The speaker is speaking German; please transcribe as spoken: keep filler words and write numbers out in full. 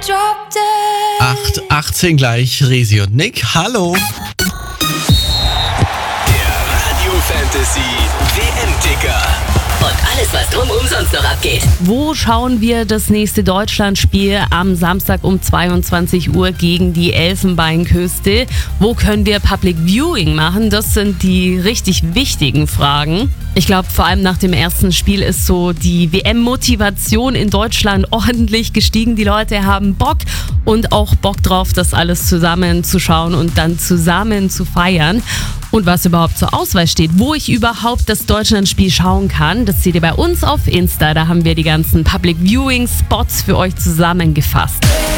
acht achtzehn gleich, Resi und Nick. Hallo. Der Radio Fantasy W M-Ticker. Und alles, was drumherum sonst noch abgeht. Wo schauen wir das nächste Deutschlandspiel am Samstag um zweiundzwanzig Uhr gegen die Elfenbeinküste? Wo können wir Public Viewing machen? Das sind die richtig wichtigen Fragen. Ich glaube, vor allem nach dem ersten Spiel ist so die W M-Motivation in Deutschland ordentlich gestiegen. Die Leute haben Bock und auch Bock drauf, das alles zusammen zu schauen und dann zusammen zu feiern. Und was überhaupt zur Auswahl steht, wo ich überhaupt das Deutschlandspiel schauen kann, das seht ihr bei uns auf Insta. Da haben wir die ganzen Public Viewing Spots für euch zusammengefasst.